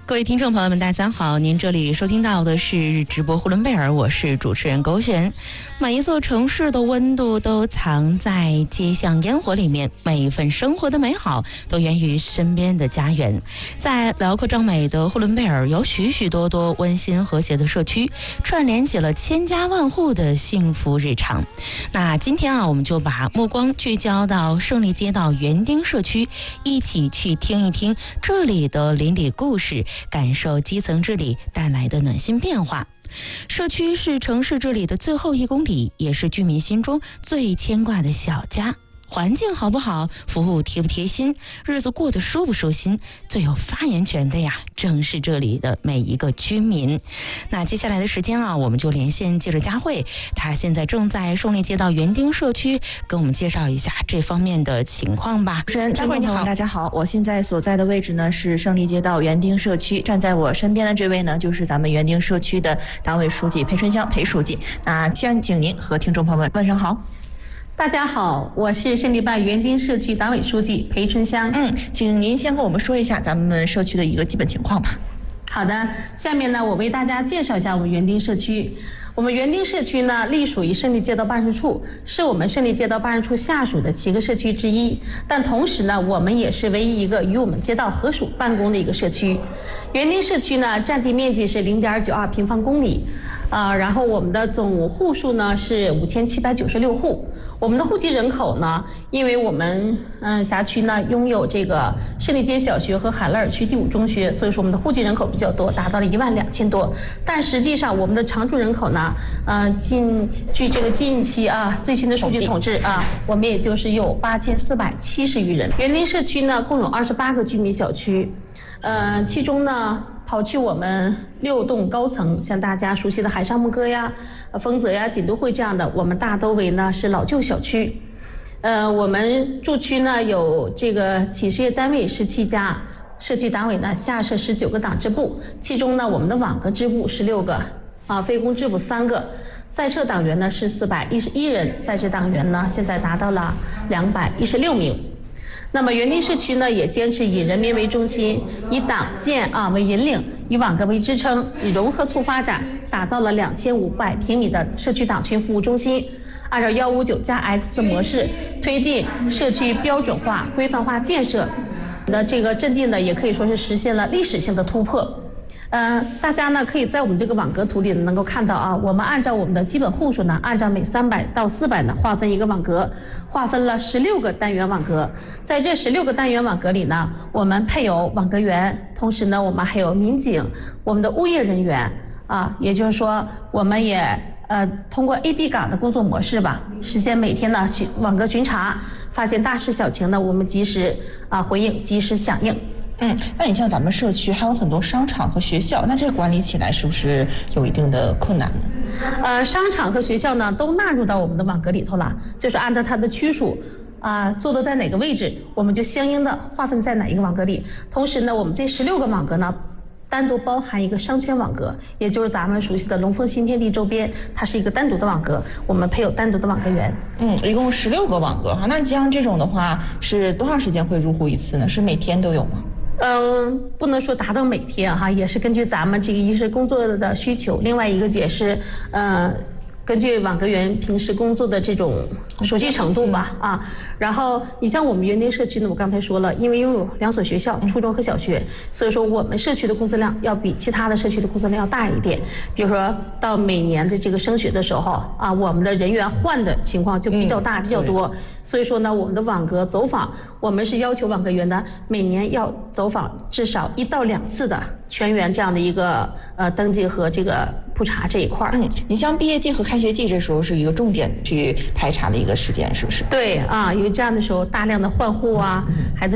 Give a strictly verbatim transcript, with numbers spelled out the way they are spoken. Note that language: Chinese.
各位听众朋友们，大家好！您这里收听到的是直播呼伦贝尔，我是主持人勾璇。每一座城市的温度都藏在街巷烟火里面，每一份生活的美好都源于身边的家园。在辽阔壮美的呼伦贝尔，有许许多多温馨和谐的社区，串联起了千家万户的幸福日常。那今天啊，我们就把目光聚焦到胜利街道园丁社区，一起去听一听这里的邻里故事，感受基层治理带来的暖心变化。社区是城市治理的最后一公里，也是居民心中最牵挂的小家。环境好不好，服务贴不贴心，日子过得舒不舒心，最有发言权的呀，正是这里的每一个居民。那接下来的时间啊，我们就连线记者佳慧，她现在正在胜利街道园丁社区，跟我们介绍一下这方面的情况吧。 主持人，佳慧你好，大家好，我现在所在的位置呢是胜利街道园丁社区，站在我身边的这位呢就是咱们园丁社区的党委书记裴春香裴书记。那先请您和听众朋友们问声好。 大家好，我是胜利办园丁社区党委书记裴春香。 嗯，请您先跟我们说一下咱们社区的一个基本情况吧。 好的，下面呢，我为大家介绍一下我们园丁社区。我们园丁社区呢，隶属于胜利街道办事处，是我们胜利街道办事处下属的七个社区之一。但同时呢，我们也是唯一一个与我们街道合署办公的一个社区。园丁社区呢，占地面积是零点九二平方公里，啊、呃，然后我们的总户数呢是五千七百九十六户。我们的户籍人口呢，因为我们嗯辖区呢拥有这个胜利街小学和海勒尔区第五中学，所以说我们的户籍人口比较多，达到了一万两千多。但实际上我们的常住人口呢，呃，近据这个近期啊最新的数据统计啊，我们也就是有八千四百七十余人。园林社区呢共有二十八个居民小区，呃，其中呢。跑去我们六栋高层，像大家熟悉的海上牧歌呀、丰泽呀、锦都汇这样的，我们大都为呢是老旧小区。呃，我们驻区呢有这个企事业单位十七家，社区党委呢下设十九个党支部，其中呢我们的网格支部十六个，啊，非公支部三个，在册党员呢是四百一十一人，在职党员呢现在达到了两百一十六名。那么园丁社区呢，也坚持以人民为中心，以党建啊为引领，以网格为支撑，以融合促发展，打造了两千五百平米的社区党群服务中心。按照幺五九加 X 的模式，推进社区标准化、规范化建设。那这个阵地呢，也可以说是实现了历史性的突破。嗯、呃，大家呢可以在我们这个网格图里能够看到啊，我们按照我们的基本户数呢，按照每三百到四百呢划分一个网格，划分了十六个单元网格。在这十六个单元网格里呢，我们配有网格员，同时呢，我们还有民警，我们的物业人员啊，也就是说，我们也呃通过 A B 岗的工作模式吧，实现每天呢巡网格巡查，发现大事小情呢，我们及时啊回应，及时响应。 嗯，那你像咱们社区还有很多商场和学校，那这个管理起来是不是有一定的困难呢？ 呃，商场和学校呢都纳入到我们的网格里头了，就是按照它的区属啊、呃，坐落在哪个位置，我们就相应的划分在哪一个网格里。同时呢，我们这十六个网格呢，单独包含一个商圈网格，也就是咱们熟悉的龙凤新天地周边，它是一个单独的网格，我们配有单独的网格员。 嗯，一共十六个网格哈。那像这种的话，是多长时间会入户一次呢？是每天都有吗？ 嗯，不能说达到每天哈，也是根据咱们这个一是工作的需求，另外一个也是呃。根据网格员平时工作的这种熟悉程度吧，啊，然后你像我们园丁社区呢，我刚才说了，因为拥有两所学校，初中和小学，所以说我们社区的工作量要比其他的社区的工作量要大一点。比如说到每年的这个升学的时候啊，我们的人员换的情况就比较大、比较多，所以说呢，我们的网格走访，我们是要求网格员呢每年要走访至少一到两次的全员这样的一个呃登记和这个普查这一块。 嗯，你像毕业季和开学季这时候是一个重点去排查的一个时间，是不是？ 对啊，因为这样的时候大量的换户啊，孩子